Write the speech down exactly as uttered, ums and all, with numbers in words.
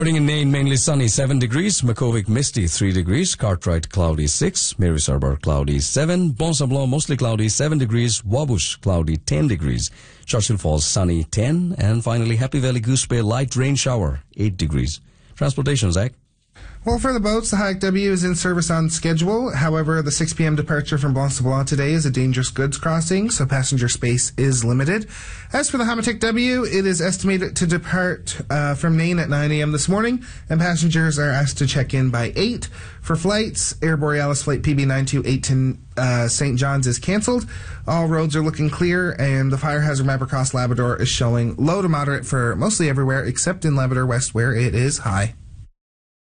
Morning in Nain, mainly sunny, seven degrees. Makovic, misty, three degrees. Cartwright, cloudy, six. Mary Arbor, cloudy, seven. Bon Sablon, mostly cloudy, seven degrees. Wabush, cloudy, ten degrees. Churchill Falls, sunny, ten. And finally, Happy Valley, Goose Bay, light rain shower, eight degrees. Transportation, Zach? Well, for the boats, the Hayek W is in service on schedule. However, the six p.m. departure from Bon Sablon today is a dangerous goods crossing, so passenger space is limited. As for the Hamatic W, it is estimated to depart uh, from Nain at nine a.m. this morning, and passengers are asked to check in by eight. For flights, Air Borealis flight P B nine two eight to uh, Saint John's is cancelled. All roads are looking clear, and the fire hazard map across Labrador is showing low to moderate for mostly everywhere except in Labrador West, where it is high.